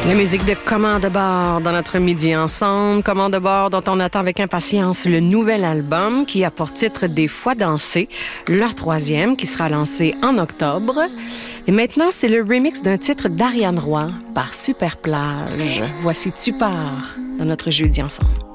La musique de Commande de bord dans notre midi ensemble. Commande de bord dont on attend avec impatience le nouvel album qui a pour titre Des fois dansé, leur troisième qui sera lancé en octobre. Et maintenant, c'est le remix d'un titre d'Ariane Roy par Superplage. Voici Tu pars dans notre jeudi ensemble.